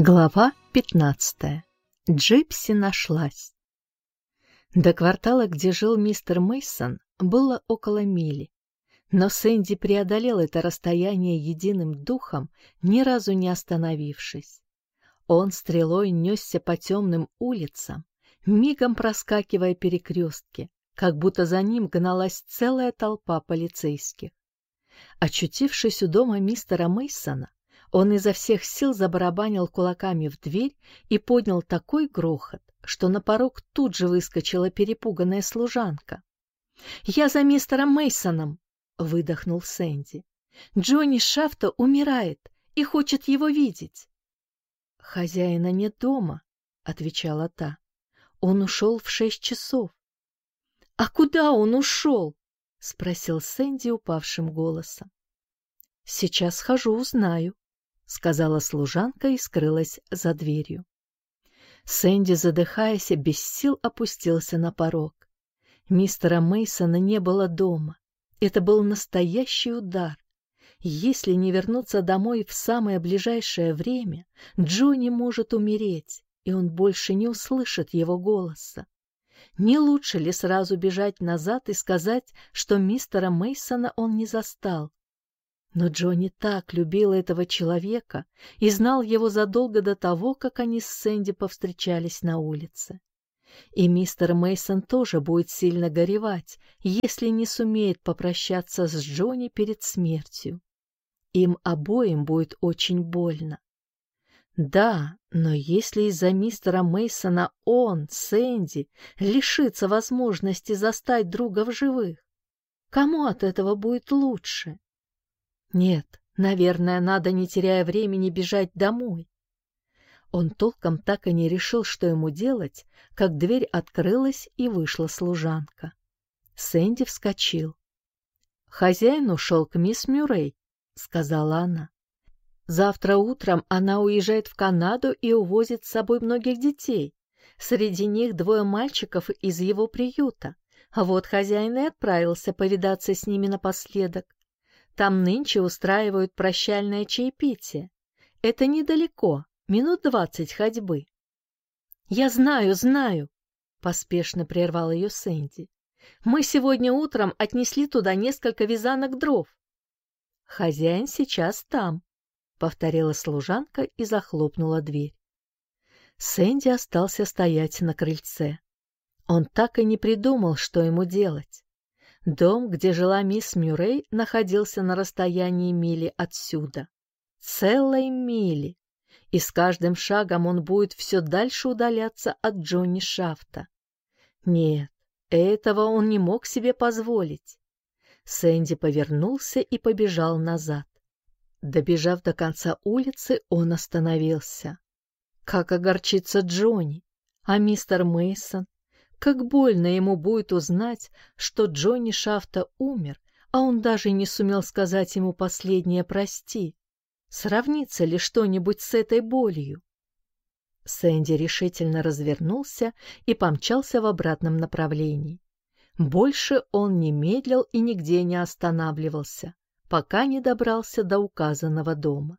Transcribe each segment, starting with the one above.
Глава 15. Джипси нашлась. До квартала, где жил мистер Мейсон, было около мили, но Сэнди преодолел это расстояние единым духом, ни разу не остановившись. Он стрелой несся по темным улицам, мигом проскакивая перекрестки, как будто за ним гналась целая толпа полицейских. Очутившись у дома мистера Мейсона, он изо всех сил забарабанил кулаками в дверь и поднял такой грохот, что на порог тут же выскочила перепуганная служанка. «Я за мистером Мейсоном!» — выдохнул Сэнди. «Джонни Шафта умирает и хочет его видеть». «Хозяина нет дома», — отвечала та. «Он ушел в 6 часов». «А куда он ушел?» — спросил Сэнди упавшим голосом. «Сейчас схожу, узнаю», — сказала служанка и скрылась за дверью. Сэнди, задыхаясь, без сил опустился на порог. Мистера Мейсона не было дома. Это был настоящий удар. Если не вернуться домой в самое ближайшее время, Джонни может умереть, и он больше не услышит его голоса. Не лучше ли сразу бежать назад и сказать, что мистера Мейсона он не застал? Но Джонни так любил этого человека и знал его задолго до того, как они с Сэнди повстречались на улице. И мистер Мейсон тоже будет сильно горевать, если не сумеет попрощаться с Джонни перед смертью. Им обоим будет очень больно. Да, но если из-за мистера Мейсона он, Сэнди, лишится возможности застать друга в живых, кому от этого будет лучше? Нет, наверное, надо, не теряя времени, бежать домой. Он толком так и не решил, что ему делать, как дверь открылась и вышла служанка. Сэнди вскочил. «Хозяин ушел к мисс Мюррей», — сказала она. «Завтра утром она уезжает в Канаду и увозит с собой многих детей. Среди них 2 мальчиков из его приюта. А вот хозяин и отправился повидаться с ними напоследок. Там нынче устраивают прощальное чаепитие. Это недалеко, минут 20 ходьбы». «Я знаю», — поспешно прервал ее Сэнди. «Мы сегодня утром отнесли туда несколько вязанок дров». «Хозяин сейчас там», — повторила служанка и захлопнула дверь. Сэнди остался стоять на крыльце. Он так и не придумал, что ему делать. Дом, где жила мисс Мюррей, находился на расстоянии мили отсюда. Целой мили. И с каждым шагом он будет все дальше удаляться от Джонни Шафта. Нет, этого он не мог себе позволить. Сэнди повернулся и побежал назад. Добежав до конца улицы, он остановился. Как огорчится Джонни, а мистер Мейсон? Как больно ему будет узнать, что Джонни Шафта умер, а он даже не сумел сказать ему последнее «прости». Сравнится ли что-нибудь с этой болью? Сэнди решительно развернулся и помчался в обратном направлении. Больше он не медлил и нигде не останавливался, пока не добрался до указанного дома.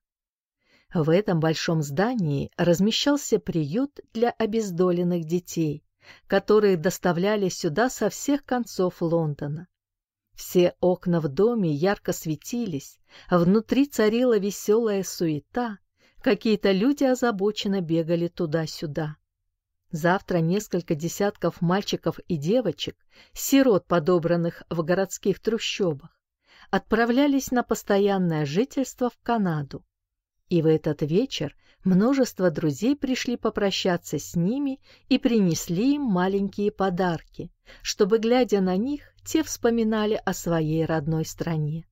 В этом большом здании размещался приют для обездоленных детей, которые доставляли сюда со всех концов Лондона. Все окна в доме ярко светились, а внутри царила веселая суета, какие-то люди озабоченно бегали туда-сюда. Завтра несколько десятков мальчиков и девочек, сирот, подобранных в городских трущобах, отправлялись на постоянное жительство в Канаду. И в этот вечер множество друзей пришли попрощаться с ними и принесли им маленькие подарки, чтобы, глядя на них, те вспоминали о своей родной стране.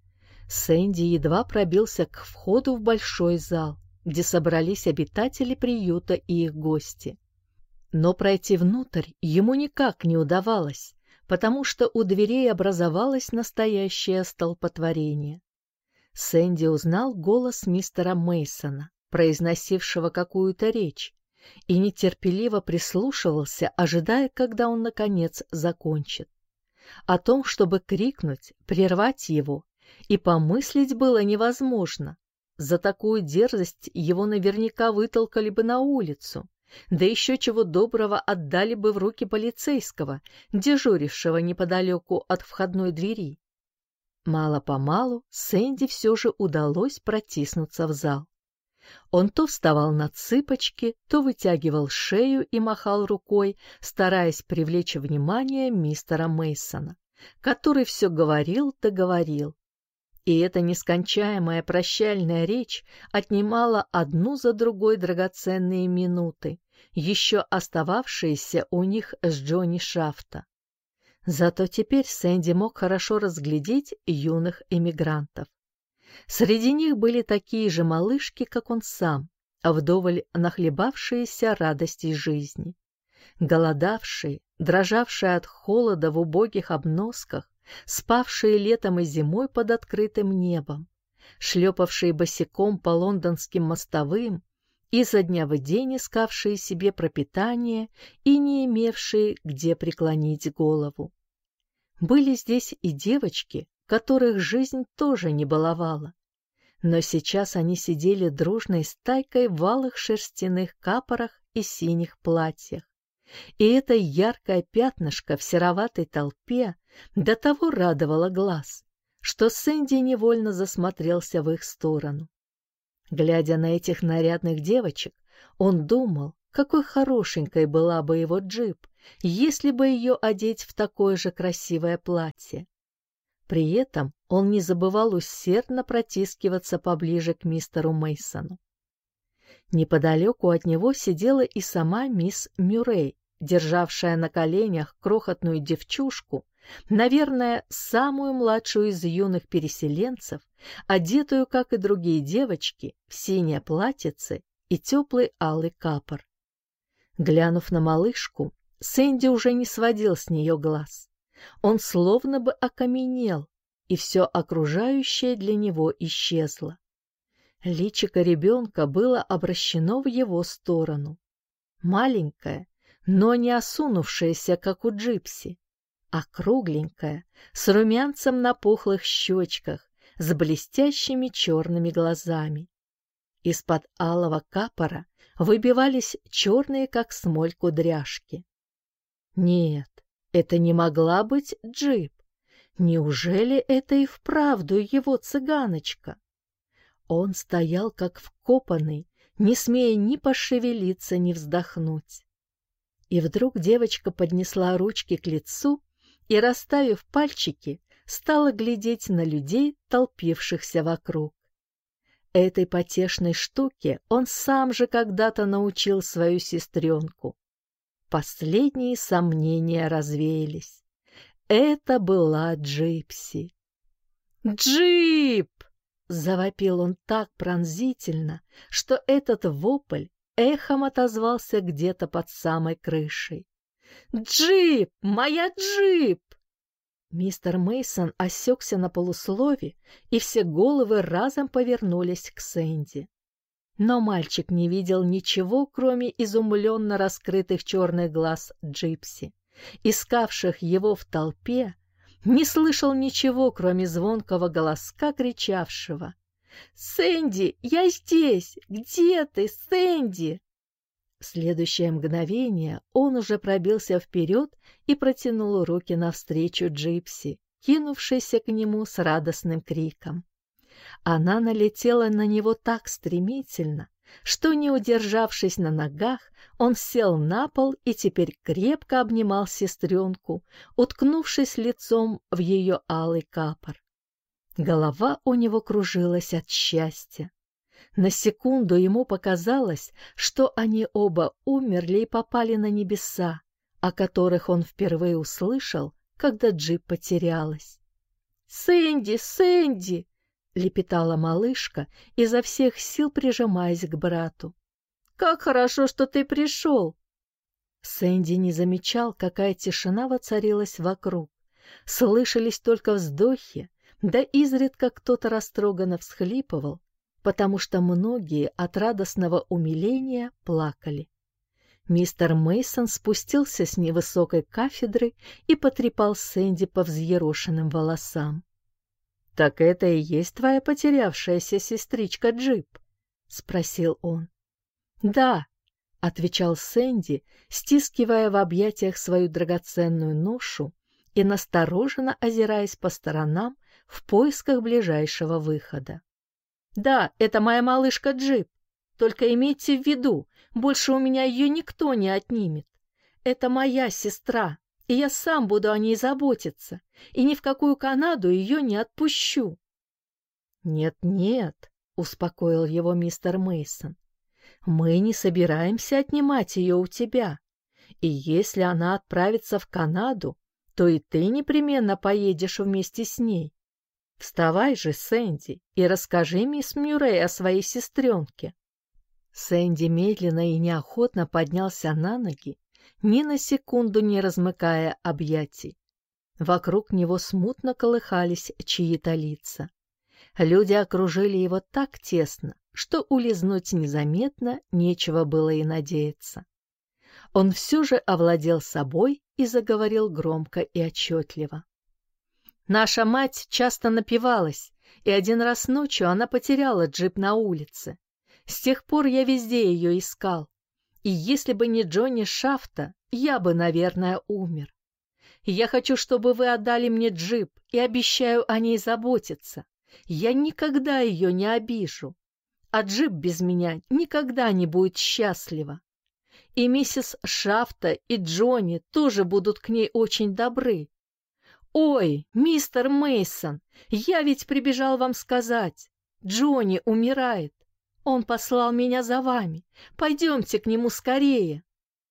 Сэнди едва пробился к входу в большой зал, где собрались обитатели приюта и их гости. Но пройти внутрь ему никак не удавалось, потому что у дверей образовалось настоящее столпотворение. Сэнди узнал голос мистера Мейсона, произносившего какую-то речь, и нетерпеливо прислушивался, ожидая, когда он, наконец, закончит. О том, чтобы крикнуть, прервать его, и помыслить было невозможно. За такую дерзость его наверняка вытолкали бы на улицу, да еще чего доброго отдали бы в руки полицейского, дежурившего неподалеку от входной двери. Мало-помалу Сэнди все же удалось протиснуться в зал. Он то вставал на цыпочки, то вытягивал шею и махал рукой, стараясь привлечь внимание мистера Мейсона, который все говорил да говорил. И эта нескончаемая прощальная речь отнимала одну за другой драгоценные минуты, еще остававшиеся у них с Джонни Шафта. Зато теперь Сэнди мог хорошо разглядеть юных эмигрантов. Среди них были такие же малышки, как он сам, вдоволь нахлебавшиеся радостей жизни. Голодавшие, дрожавшие от холода в убогих обносках, спавшие летом и зимой под открытым небом, шлепавшие босиком по лондонским мостовым, изо дня в день искавшие себе пропитание и не имевшие где преклонить голову. Были здесь и девочки, которых жизнь тоже не баловала. Но сейчас они сидели дружной стайкой в алых шерстяных капорах и синих платьях. И это яркое пятнышко в сероватой толпе до того радовало глаз, что Сэнди невольно засмотрелся в их сторону. Глядя на этих нарядных девочек, он думал, какой хорошенькой была бы его джип, если бы ее одеть в такое же красивое платье. При этом он не забывал усердно протискиваться поближе к мистеру Мейсону. Неподалеку от него сидела и сама мисс Мюррей, державшая на коленях крохотную девчушку, наверное, самую младшую из юных переселенцев, одетую, как и другие девочки, в синее платьице и теплый алый капор. Глянув на малышку, Сэнди уже не сводил с нее глаз. Он словно бы окаменел, и все окружающее для него исчезло. Личико ребенка было обращено в его сторону. Маленькое, но не осунувшееся, как у Джипси, а кругленькое, с румянцем на пухлых щечках, с блестящими черными глазами. Из-под алого капора выбивались черные, как смоль, кудряшки. Нет, это не могла быть Джип. Неужели это и вправду его цыганочка? Он стоял как вкопанный, не смея ни пошевелиться, ни вздохнуть. И вдруг девочка поднесла ручки к лицу и, расставив пальчики, стала глядеть на людей, толпившихся вокруг. Этой потешной штуке он сам же когда-то научил свою сестренку. Последние сомнения развеялись. Это была Джипси. «Джип!» — завопил он так пронзительно, что этот вопль эхом отозвался где-то под самой крышей. «Джип! Моя Джип!» Мистер Мейсон осекся на полуслове, и все головы разом повернулись к Сэнди. Но мальчик не видел ничего, кроме изумленно раскрытых черных глаз Джипси, искавших его в толпе, не слышал ничего, кроме звонкого голоска, кричавшего: «Сэнди, я здесь! Где ты, Сэнди?» В следующее мгновение он уже пробился вперед и протянул руки навстречу Джипси, кинувшейся к нему с радостным криком. Она налетела на него так стремительно, что, не удержавшись на ногах, он сел на пол и теперь крепко обнимал сестренку, уткнувшись лицом в ее алый капор. Голова у него кружилась от счастья. На секунду ему показалось, что они оба умерли и попали на небеса, о которых он впервые услышал, когда Джип потерялась. «Сэнди, Сэнди!» — лепетала малышка, изо всех сил прижимаясь к брату. «Как хорошо, что ты пришел!» Сэнди не замечал, какая тишина воцарилась вокруг. Слышались только вздохи, да изредка кто-то растроганно всхлипывал, потому что многие от радостного умиления плакали. Мистер Мейсон спустился с невысокой кафедры и потрепал Сэнди по взъерошенным волосам. «Так это и есть твоя потерявшаяся сестричка Джип?» — спросил он. «Да», — отвечал Сэнди, стискивая в объятиях свою драгоценную ношу и настороженно озираясь по сторонам в поисках ближайшего выхода. «Да, это моя малышка Джип. Только имейте в виду, больше у меня ее никто не отнимет. Это моя сестра, и я сам буду о ней заботиться, и ни в какую Канаду ее не отпущу». «Нет-нет», — успокоил его мистер Мейсон, — «мы не собираемся отнимать ее у тебя, и если она отправится в Канаду, то и ты непременно поедешь вместе с ней. Вставай же, Сэнди, и расскажи мисс Мюррей о своей сестренке». Сэнди медленно и неохотно поднялся на ноги, ни на секунду не размыкая объятий. Вокруг него смутно колыхались чьи-то лица. Люди окружили его так тесно, что улизнуть незаметно нечего было и надеяться. Он все же овладел собой и заговорил громко и отчетливо. «Наша мать часто напивалась, и один раз ночью она потеряла Джип на улице. С тех пор я везде ее искал, и если бы не Джонни Шафта, я бы, наверное, умер. Я хочу, чтобы вы отдали мне Джип, и обещаю о ней заботиться. Я никогда ее не обижу, а Джип без меня никогда не будет счастлива. И миссис Шафта, и Джонни тоже будут к ней очень добры. Ой, мистер Мейсон, я ведь прибежал вам сказать, Джонни умирает. Он послал меня за вами. Пойдемте к нему скорее».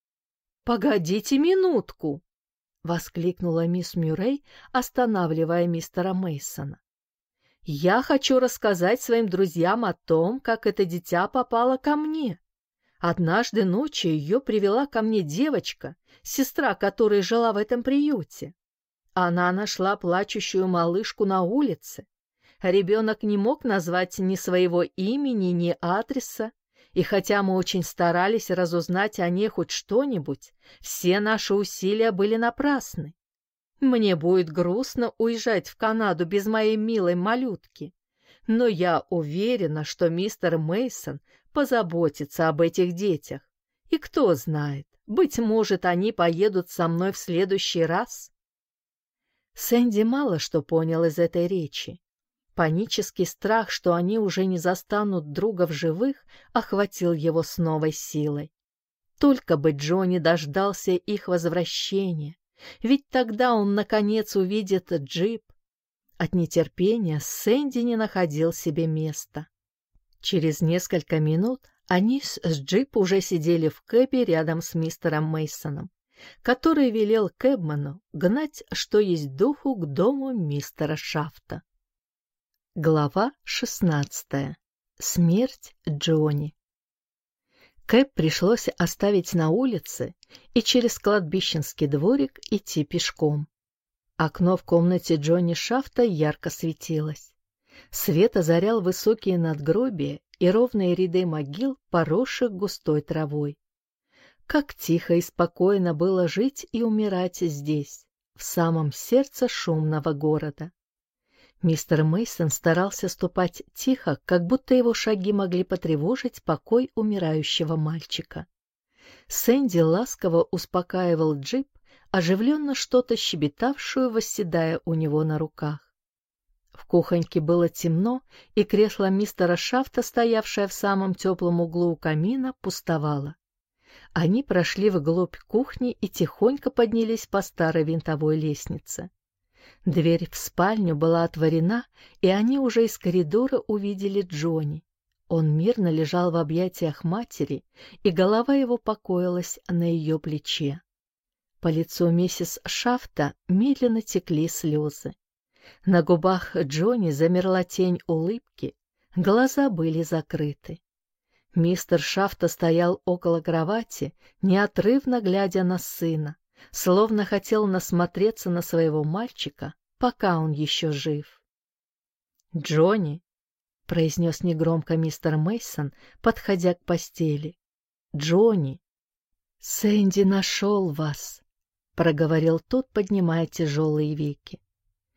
«Погодите минутку!» — воскликнула мисс Мюррей, останавливая мистера Мейсона. «Я хочу рассказать своим друзьям о том, как это дитя попало ко мне. Однажды ночью ее привела ко мне девочка, сестра которой жила в этом приюте. Она нашла плачущую малышку на улице. Ребенок не мог назвать ни своего имени, ни адреса, и хотя мы очень старались разузнать о ней хоть что-нибудь, все наши усилия были напрасны. Мне будет грустно уезжать в Канаду без моей милой малютки, но я уверена, что мистер Мейсон позаботится об этих детях. И кто знает, быть может, они поедут со мной в следующий раз». Сэнди мало что понял из этой речи. Панический страх, что они уже не застанут друга в живых, охватил его с новой силой. Только бы Джонни дождался их возвращения, ведь тогда он, наконец, увидит Джип. От нетерпения Сэнди не находил себе места. Через несколько минут они с Джип уже сидели в кэбе рядом с мистером Мейсоном, который велел кэбману гнать, что есть духу, к дому мистера Шафта. Глава 16. Смерть Джонни. Кэб пришлось оставить на улице и через кладбищенский дворик идти пешком. Окно в комнате Джонни Шафта ярко светилось. Свет озарял высокие надгробия и ровные ряды могил, поросших густой травой. Как тихо и спокойно было жить и умирать здесь, в самом сердце шумного города. Мистер Мейсон старался ступать тихо, как будто его шаги могли потревожить покой умирающего мальчика. Сэнди ласково успокаивал Джип, оживленно что-то щебетавшую, восседая у него на руках. В кухоньке было темно, и кресло мистера Шафта, стоявшее в самом теплом углу у камина, пустовало. Они прошли вглубь кухни и тихонько поднялись по старой винтовой лестнице. Дверь в спальню была отворена, и они уже из коридора увидели Джонни. Он мирно лежал в объятиях матери, и голова его покоилась на ее плече. По лицу миссис Шафта медленно текли слезы. На губах Джонни замерла тень улыбки, глаза были закрыты. Мистер Шафта стоял около кровати, неотрывно глядя на сына, словно хотел насмотреться на своего мальчика, пока он еще жив. «Джонни», — произнес негромко мистер Мейсон, подходя к постели, — «Джонни». «Сэнди нашел вас», — проговорил тот, поднимая тяжелые веки.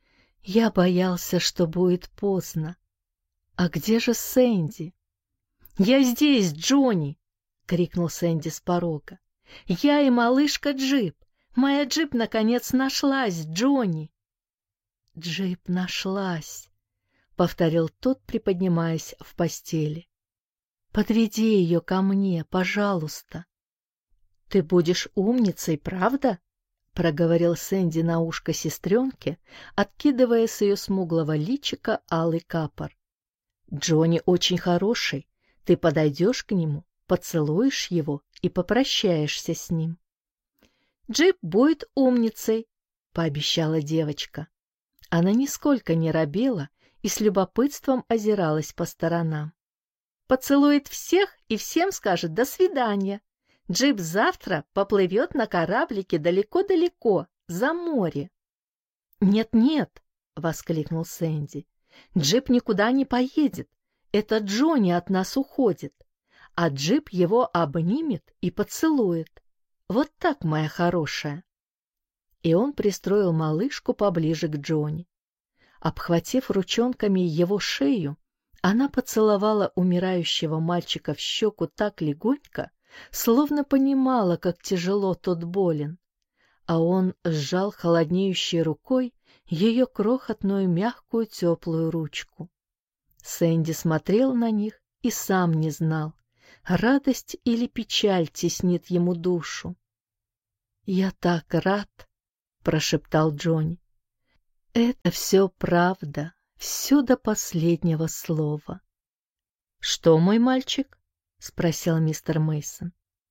Я боялся, что будет поздно. А где же Сэнди? «Я здесь, Джонни!» — крикнул Сэнди с порога. «Я и малышка Джип. Моя Джип наконец нашлась, Джонни!» «Джип нашлась!» — повторил тот, приподнимаясь в постели. «Подведи ее ко мне, пожалуйста». «Ты будешь умницей, правда?» — проговорил Сэнди на ушко сестренке, откидывая с ее смуглого личика алый капор. «Джонни очень хороший. Ты подойдешь к нему, поцелуешь его и попрощаешься с ним». «Джип будет умницей», — пообещала девочка. Она нисколько не робела и с любопытством озиралась по сторонам. «Поцелует всех и всем скажет «до свидания». Джип завтра поплывет на кораблике далеко-далеко, за море». «Нет-нет», — воскликнул Сэнди, — «Джип никуда не поедет. Это Джонни от нас уходит. А Джип его обнимет и поцелует. Вот так, моя хорошая». И он пристроил малышку поближе к Джонни. Обхватив ручонками его шею, она поцеловала умирающего мальчика в щеку так легонько, словно понимала, как тяжело тот болен, а он сжал холоднеющей рукой ее крохотную мягкую теплую ручку. Сэнди смотрел на них и сам не знал, радость или печаль теснит ему душу. «Я так рад!» — прошептал Джонни. «Это все правда, все до последнего слова». «Что, мой мальчик?» — спросил мистер Мейсон.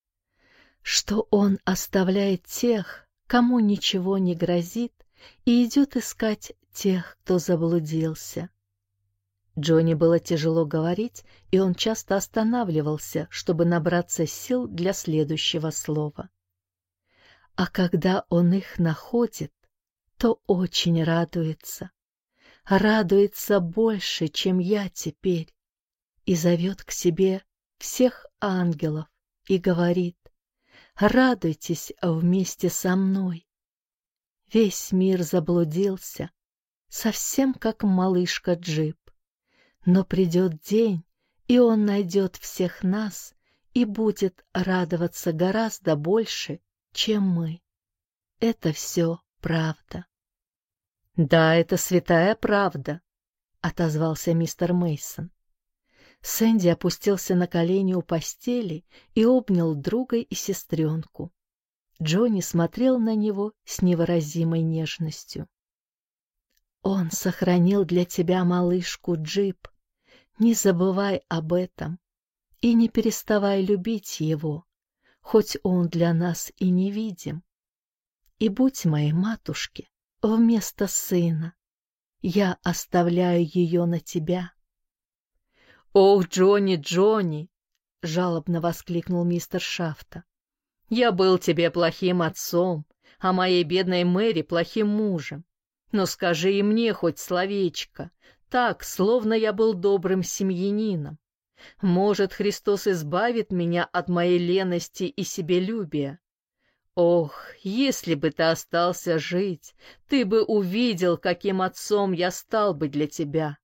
«Что он оставляет тех, кому ничего не грозит, и идет искать тех, кто заблудился». Джонни было тяжело говорить, и он часто останавливался, чтобы набраться сил для следующего слова. А когда он их находит, то очень радуется. Радуется больше, чем я теперь, и зовет к себе всех ангелов и говорит: «Радуйтесь вместе со мной». Весь мир заблудился, совсем как малышка Джип. Но придет день, и он найдет всех нас и будет радоваться гораздо больше, чем мы. Это все правда. «Да, это святая правда», — отозвался мистер Мейсон. Сэнди опустился на колени у постели и обнял друга и сестренку. Джонни смотрел на него с невыразимой нежностью. «Он сохранил для тебя малышку Джип. Не забывай об этом и не переставай любить его, хоть он для нас и невидим. И будь моей матушке вместо сына. Я оставляю ее на тебя». «Ох, Джонни, Джонни!» — жалобно воскликнул мистер Шафта. «Я был тебе плохим отцом, а моей бедной Мэри плохим мужем. Но скажи и мне хоть словечко, так, словно я был добрым семьянином. Может, Христос избавит меня от моей лености и себелюбия. Ох, если бы ты остался жить, ты бы увидел, каким отцом я стал бы для тебя».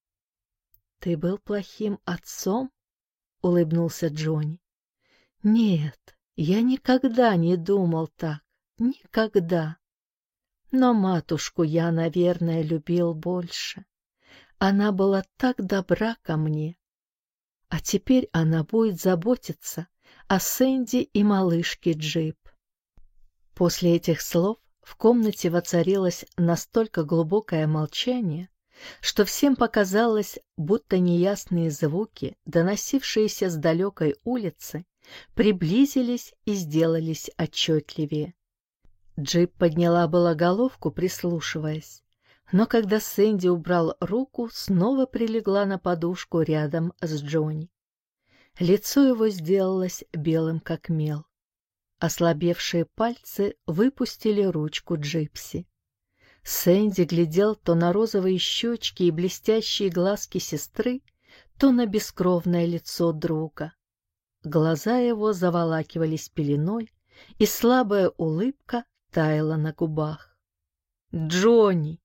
«Ты был плохим отцом?» — улыбнулся Джонни. «Нет, я никогда не думал так, никогда. Но матушку я, наверное, любил больше. Она была так добра ко мне. А теперь она будет заботиться о Сэнди и малышке Джип». После этих слов в комнате воцарилось настолько глубокое молчание, что всем показалось, будто неясные звуки, доносившиеся с далекой улицы, приблизились и сделались отчетливее. Джип подняла было головку, прислушиваясь, но когда Сэнди убрал руку, снова прилегла на подушку рядом с Джонни. Лицо его сделалось белым, как мел. Ослабевшие пальцы выпустили ручку Джипси. Сэнди глядел то на розовые щечки и блестящие глазки сестры, то на бескровное лицо друга. Глаза его заволакивались пеленой, и слабая улыбка таяла на губах. «Джонни!» —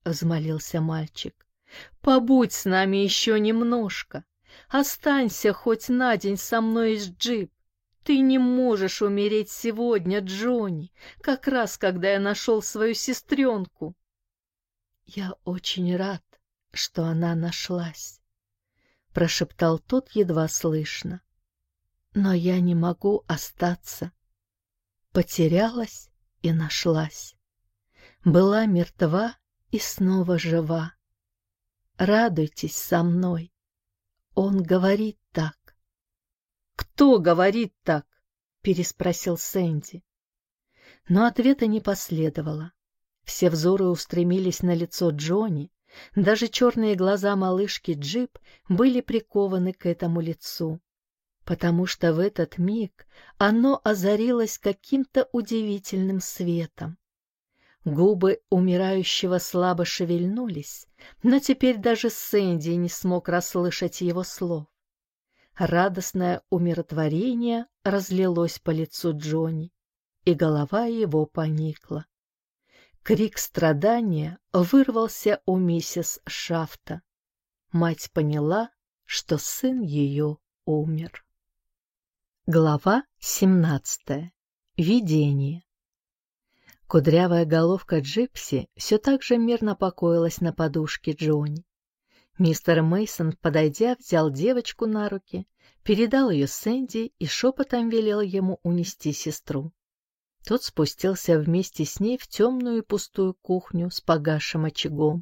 взмолился мальчик. «Побудь с нами еще немножко. Останься хоть на день со мной из Джип. Ты не можешь умереть сегодня, Джонни, как раз когда я нашел свою сестренку». «Я очень рад, что она нашлась», — прошептал тот едва слышно. «Но я не могу остаться. Потерялась и нашлась. Была мертва и снова жива. Радуйтесь со мной. Он говорит так». «Кто говорит так?» — переспросил Сэнди. Но ответа не последовало. Все взоры устремились на лицо Джонни, даже черные глаза малышки Джип были прикованы к этому лицу, потому что в этот миг оно озарилось каким-то удивительным светом. Губы умирающего слабо шевельнулись, но теперь даже Сэнди не смог расслышать его слов. Радостное умиротворение разлилось по лицу Джонни, и голова его поникла. Крик страдания вырвался у миссис Шафта. Мать поняла, что сын ее умер. Глава 17. Видение. Кудрявая головка Джипси все так же мирно покоилась на подушке Джонни. Мистер Мейсон, подойдя, взял девочку на руки, передал ее Сэнди и шепотом велел ему унести сестру. Тот спустился вместе с ней в темную и пустую кухню с погасшим очагом.